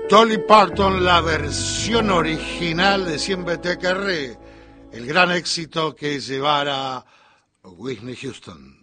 Dolly Parton, la versión original de Siempre te querré, el gran éxito que llevara Whitney Houston.